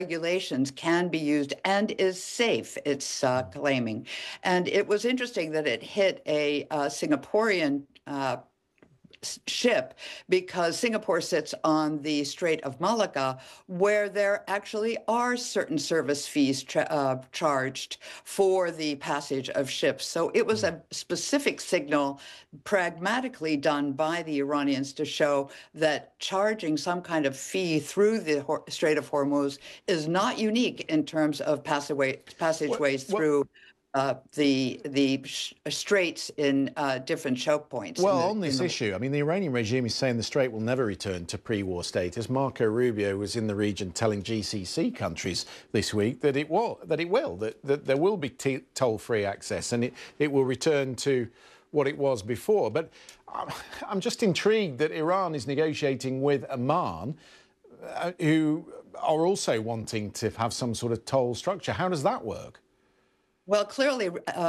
regulations can be used and is safe, it's claiming. And it was interesting that it hit a Singaporean ship because Singapore sits on the Strait of Malacca, where there actually are certain service fees charged for the passage of ships. So it was a specific signal, pragmatically done by the Iranians, to show that charging some kind of fee through the Strait of Hormuz is not unique in terms of passageways through the straits in different choke points. Well, on this issue, I mean, the Iranian regime is saying the strait will never return to pre-war status. Marco Rubio was in the region telling GCC countries this week that that there will be toll-free access and it will return to what it was before. But I'm just intrigued that Iran is negotiating with Oman, who are also wanting to have some sort of toll structure. How does that work? Well, clearly,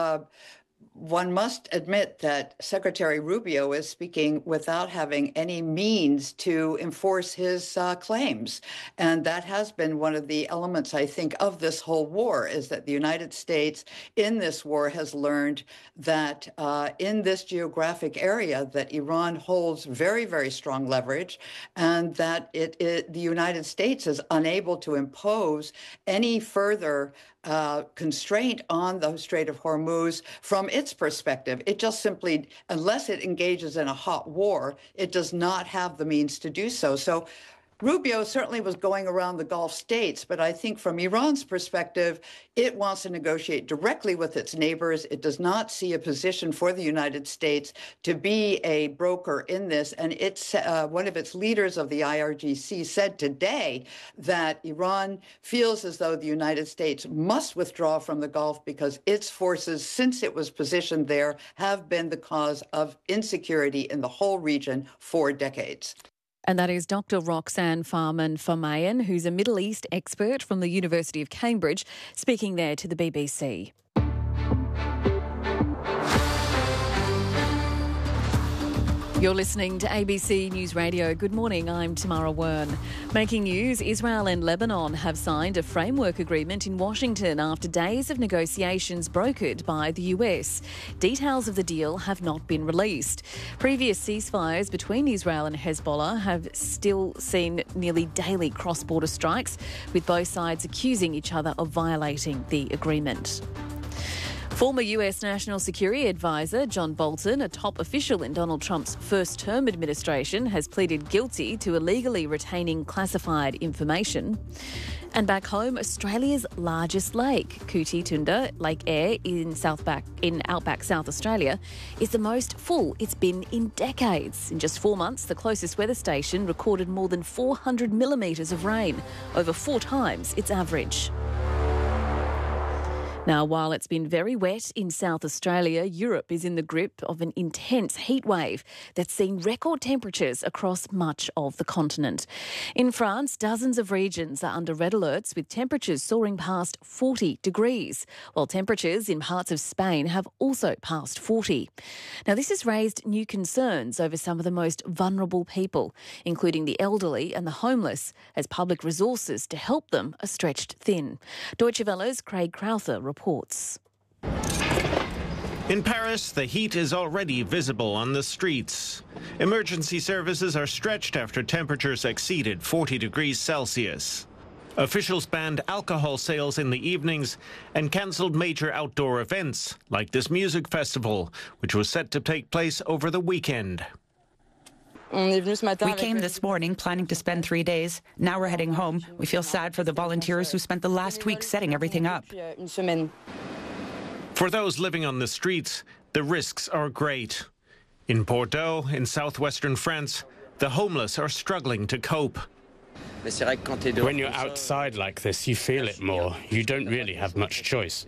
one must admit that Secretary Rubio is speaking without having any means to enforce his claims. And that has been one of the elements, I think, of this whole war, is that the United States in this war has learned that in this geographic area that Iran holds very, very strong leverage, and that the United States is unable to impose any further constraint on the Strait of Hormuz from its perspective. It just simply, unless it engages in a hot war, it does not have the means to do so. So Rubio certainly was going around the Gulf states, but I think from Iran's perspective, it wants to negotiate directly with its neighbors. It does not see a position for the United States to be a broker in this. And it's one of its leaders of the IRGC said today that Iran feels as though the United States must withdraw from the Gulf because its forces, since it was positioned there, have been the cause of insecurity in the whole region for decades. And that is Dr. Roxanne Farman-Farmayan, who's a Middle East expert from the University of Cambridge, speaking there to the BBC. You're listening to ABC News Radio. Good morning, I'm Tamara Wern. Making news, Israel and Lebanon have signed a framework agreement in Washington after days of negotiations brokered by the US. Details of the deal have not been released. Previous ceasefires between Israel and Hezbollah have still seen nearly daily cross-border strikes, with both sides accusing each other of violating the agreement. Former US National Security Advisor John Bolton, a top official in Donald Trump's first-term administration, has pleaded guilty to illegally retaining classified information. And back home, Australia's largest lake, Kuti Tunda Lake Eyre in outback South Australia, is the most full it's been in decades. In just 4 months, the closest weather station recorded more than 400 millimetres of rain, over 4 times its average. Now, while it's been very wet in South Australia, Europe is in the grip of an intense heat wave that's seen record temperatures across much of the continent. In France, dozens of regions are under red alerts with temperatures soaring past 40 degrees, while temperatures in parts of Spain have also passed 40. Now, this has raised new concerns over some of the most vulnerable people, including the elderly and the homeless, as public resources to help them are stretched thin. Deutsche Welle's Craig Crowther reports. In Paris, the heat is already visible on the streets. Emergency services are stretched after temperatures exceeded 40 degrees Celsius. Officials banned alcohol sales in the evenings and cancelled major outdoor events, like this music festival, which was set to take place over the weekend. We came this morning planning to spend 3 days. Now we're heading home. We feel sad for the volunteers who spent the last week setting everything up. For those living on the streets, the risks are great. In Bordeaux, in southwestern France, the homeless are struggling to cope. When you're outside like this, you feel it more. You don't really have much choice.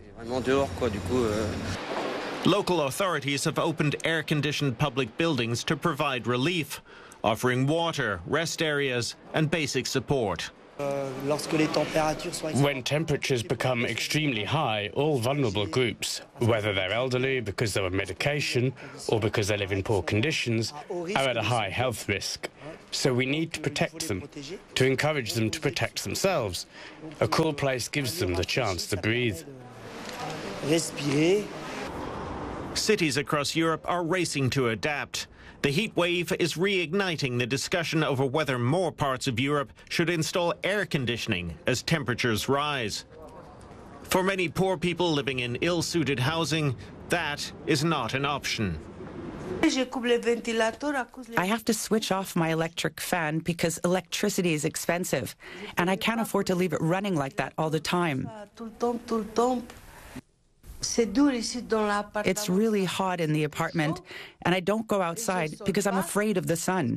Local authorities have opened air-conditioned public buildings to provide relief, offering water, rest areas and basic support. When temperatures become extremely high, all vulnerable groups, whether they're elderly because they're on medication or because they live in poor conditions, are at a high health risk. So we need to protect them, to encourage them to protect themselves. A cool place gives them the chance to breathe. Cities across Europe are racing to adapt. The heat wave is reigniting the discussion over whether more parts of Europe should install air conditioning as temperatures rise. For many poor people living in ill-suited housing, that is not an option. I have to switch off my electric fan because electricity is expensive, and I can't afford to leave it running like that all the time. It's really hot in the apartment, and I don't go outside because I'm afraid of the sun.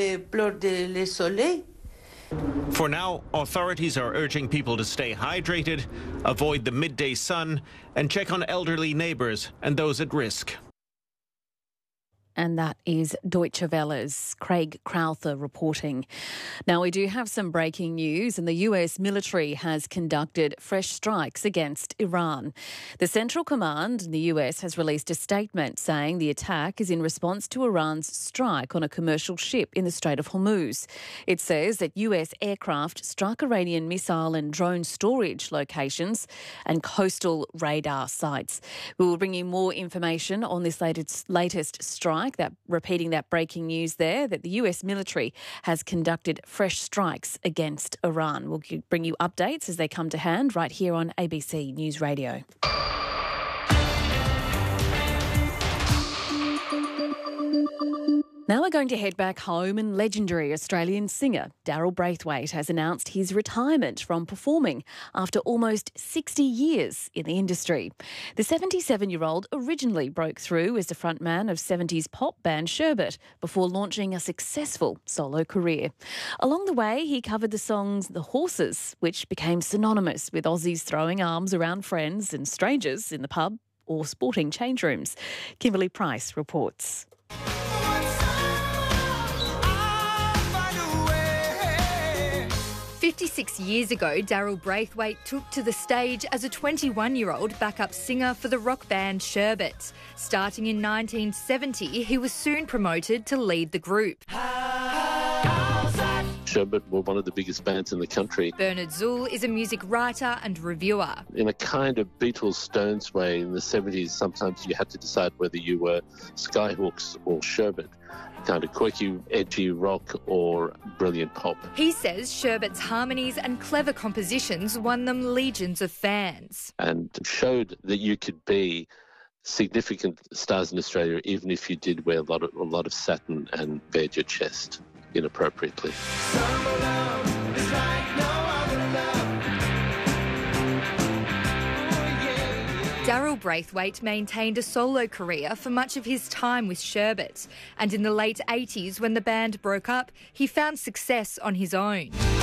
For now, authorities are urging people to stay hydrated, avoid the midday sun, and check on elderly neighbours and those at risk. And that is Deutsche Welle's Craig Crowther reporting. Now, we do have some breaking news, and the US military has conducted fresh strikes against Iran. The Central Command in the US has released a statement saying the attack is in response to Iran's strike on a commercial ship in the Strait of Hormuz. It says that US aircraft struck Iranian missile and drone storage locations and coastal radar sites. We will bring you more information on this latest strike. Repeating that breaking news there, that the US military has conducted fresh strikes against Iran. We'll bring you updates as they come to hand right here on ABC News Radio. Now we're going to head back home, and legendary Australian singer Daryl Braithwaite has announced his retirement from performing after almost 60 years in the industry. The 77-year-old originally broke through as the frontman of 70s pop band Sherbet before launching a successful solo career. Along the way, he covered the songs The Horses, which became synonymous with Aussies throwing arms around friends and strangers in the pub or sporting change rooms. Kimberly Price reports. 56 years ago, Daryl Braithwaite took to the stage as a 21-year-old backup singer for the rock band Sherbet. Starting in 1970, he was soon promoted to lead the group. Sherbet were one of the biggest bands in the country. Bernard Zuhl is a music writer and reviewer. In a kind of Beatles Stones way, in the 70s, sometimes you had to decide whether you were Skyhawks or Sherbet. Kind of quirky, edgy rock or brilliant pop. He says Sherbet's harmonies and clever compositions won them legions of fans. And showed that you could be significant stars in Australia even if you did wear a lot of satin and bared your chest inappropriately. Daryl Braithwaite maintained a solo career for much of his time with Sherbet, and in the late 80s, when the band broke up, he found success on his own.